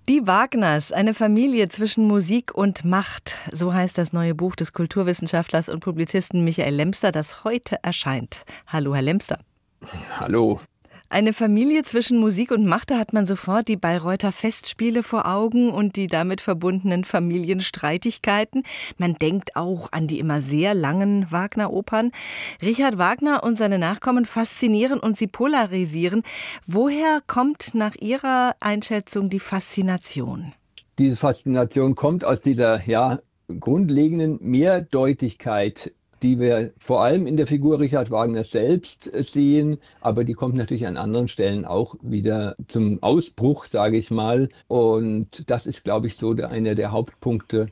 Die Wagners, eine Familie zwischen Musik und Macht. So heißt das neue Buch des Kulturwissenschaftlers und Publizisten Michael Lemster, das heute erscheint. Hallo, Herr Lemster. Hallo. Eine Familie zwischen Musik und Macht, da hat man sofort die Bayreuther Festspiele vor Augen und die damit verbundenen Familienstreitigkeiten. Man denkt auch an die immer sehr langen Wagner-Opern. Richard Wagner und seine Nachkommen faszinieren und sie polarisieren. Woher kommt nach Ihrer Einschätzung die Faszination? Diese Faszination kommt aus dieser grundlegenden Mehrdeutigkeit, die wir vor allem in der Figur Richard Wagner selbst sehen, aber die kommt natürlich an anderen Stellen auch wieder zum Ausbruch, sage ich mal. Und das ist, glaube ich, so einer der Hauptpunkte,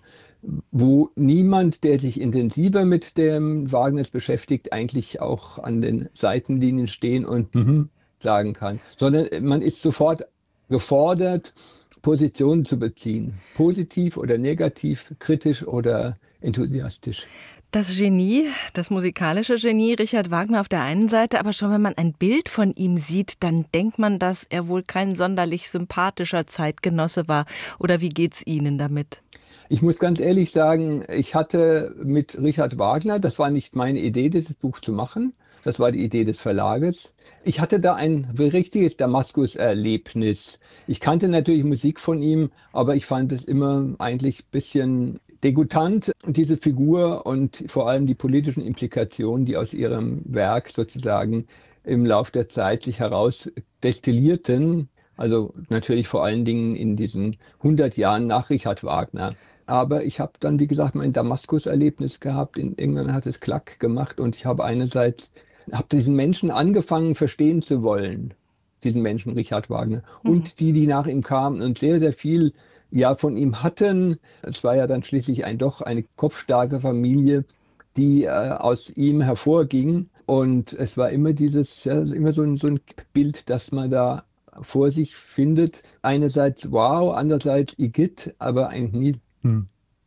wo niemand, der sich intensiver mit dem Wagners beschäftigt, eigentlich auch an den Seitenlinien stehen und sagen kann, sondern man ist sofort gefordert, Positionen zu beziehen, positiv oder negativ, kritisch oder enthusiastisch. Das Genie, das musikalische Genie Richard Wagner auf der einen Seite, aber schon wenn man ein Bild von ihm sieht, dann denkt man, dass er wohl kein sonderlich sympathischer Zeitgenosse war. Oder wie geht's Ihnen damit? Ich muss ganz ehrlich sagen, ich hatte mit Richard Wagner, das war nicht meine Idee, dieses Buch zu machen, das war die Idee des Verlages. Ich hatte da ein richtiges Damaskus-Erlebnis. Ich kannte natürlich Musik von ihm, aber ich fand es immer eigentlich ein bisschen degutant, diese Figur und vor allem die politischen Implikationen, die aus ihrem Werk sozusagen im Lauf der Zeit sich herausdestillierten. Also natürlich vor allen Dingen in diesen 100 Jahren nach Richard Wagner. Aber ich habe dann, wie gesagt, mein Damaskus-Erlebnis gehabt. Irgendwann hat es Klack gemacht und ich habe diesen Menschen angefangen, verstehen zu wollen. Diesen Menschen, Richard Wagner. Und die nach ihm kamen und sehr, sehr viel von ihm hatten. Es war ja dann schließlich doch eine kopfstarke Familie, die aus ihm hervorging. Und es war immer immer so ein Bild, das man da vor sich findet. Einerseits wow, andererseits Igitt, aber eigentlich nie.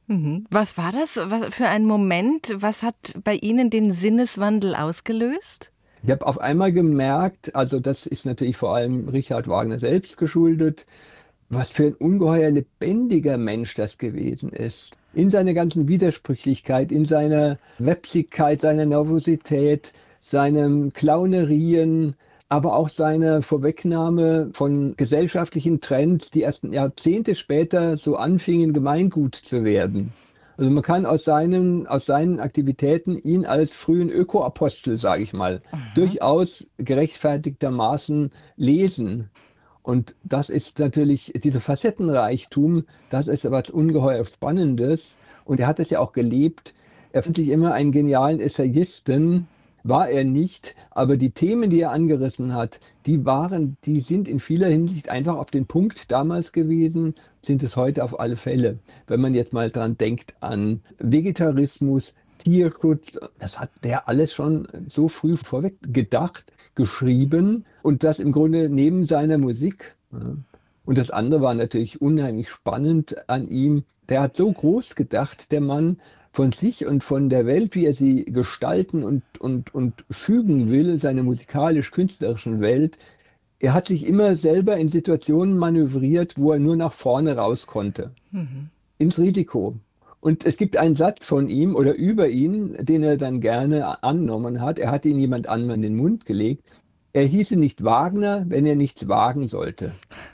Was war das für ein Moment? Was hat bei Ihnen den Sinneswandel ausgelöst? Ich habe auf einmal gemerkt, also das ist natürlich vor allem Richard Wagner selbst geschuldet, was für ein ungeheuer lebendiger Mensch das gewesen ist. In seiner ganzen Widersprüchlichkeit, in seiner Websigkeit, seiner Nervosität, seinem Clownerien, aber auch seine Vorwegnahme von gesellschaftlichen Trends, die erst Jahrzehnte später so anfingen, Gemeingut zu werden. Also man kann aus seinen Aktivitäten ihn als frühen Ökoapostel, sage ich mal, durchaus gerechtfertigtermaßen lesen. Und das ist natürlich, dieser Facettenreichtum, das ist etwas ungeheuer Spannendes. Und er hat es ja auch gelebt. Er fand sich immer einen genialen Essayisten, war er nicht, aber die Themen, die er angerissen hat, die sind in vieler Hinsicht einfach auf den Punkt damals gewesen, sind es heute auf alle Fälle. Wenn man jetzt mal dran denkt an Vegetarismus, Tierschutz, das hat der alles schon so früh vorweg gedacht, geschrieben und das im Grunde neben seiner Musik. Und das andere war natürlich unheimlich spannend an ihm. Der hat so groß gedacht, der Mann, von sich und von der Welt, wie er sie gestalten und fügen will, seine musikalisch-künstlerischen Welt. Er hat sich immer selber in Situationen manövriert, wo er nur nach vorne raus konnte. Ins Risiko. Und es gibt einen Satz von ihm oder über ihn, den er dann gerne angenommen hat. Er hat ihn jemand anderem in den Mund gelegt. Er hieße nicht Wagner, wenn er nichts wagen sollte.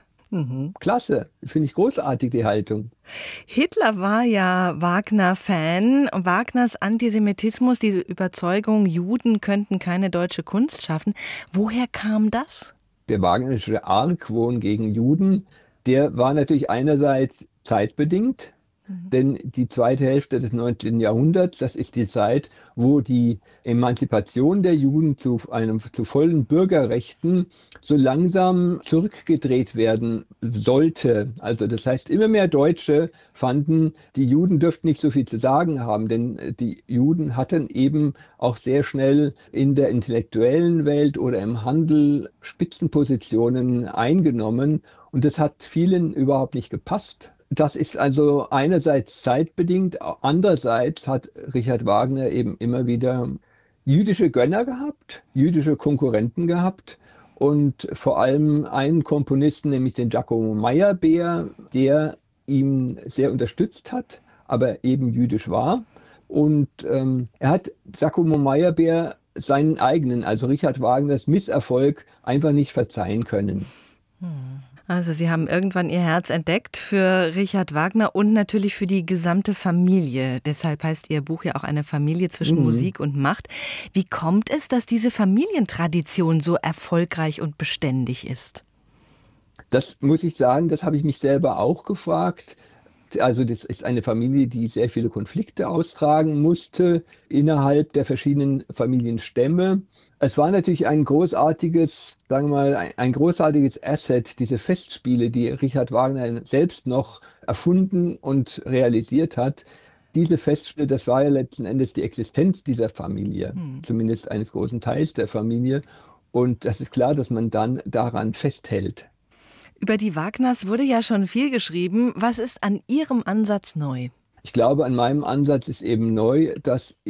Klasse, finde ich großartig, die Haltung. Hitler war ja Wagner-Fan. Wagners Antisemitismus, die Überzeugung, Juden könnten keine deutsche Kunst schaffen. Woher kam das? Der wagnerische Argwohn gegen Juden, der war natürlich einerseits zeitbedingt, denn die zweite Hälfte des 19. Jahrhunderts, das ist die Zeit, wo die Emanzipation der Juden zu vollen Bürgerrechten so langsam zurückgedreht werden sollte. Also das heißt, immer mehr Deutsche fanden, die Juden dürften nicht so viel zu sagen haben, denn die Juden hatten eben auch sehr schnell in der intellektuellen Welt oder im Handel Spitzenpositionen eingenommen und das hat vielen überhaupt nicht gepasst. Das ist also einerseits zeitbedingt, andererseits hat Richard Wagner eben immer wieder jüdische Gönner gehabt, jüdische Konkurrenten gehabt und vor allem einen Komponisten, nämlich den Giacomo Meyerbeer, der ihn sehr unterstützt hat, aber eben jüdisch war. Und er hat Giacomo Meyerbeer seinen eigenen, also Richard Wagners Misserfolg, einfach nicht verzeihen können. Also Sie haben irgendwann Ihr Herz entdeckt für Richard Wagner und natürlich für die gesamte Familie. Deshalb heißt Ihr Buch ja auch Eine Familie zwischen Musik und Macht. Wie kommt es, dass diese Familientradition so erfolgreich und beständig ist? Das muss ich sagen, das habe ich mich selber auch gefragt. Also das ist eine Familie, die sehr viele Konflikte austragen musste innerhalb der verschiedenen Familienstämme. Es war natürlich ein großartiges, sagen wir mal, ein großartiges Asset, diese Festspiele, die Richard Wagner selbst noch erfunden und realisiert hat. Diese Festspiele, das war ja letzten Endes die Existenz dieser Familie, zumindest eines großen Teils der Familie. Und das ist klar, dass man dann daran festhält. Über die Wagners wurde ja schon viel geschrieben. Was ist an Ihrem Ansatz neu? Ich glaube, an meinem Ansatz ist eben neu, dass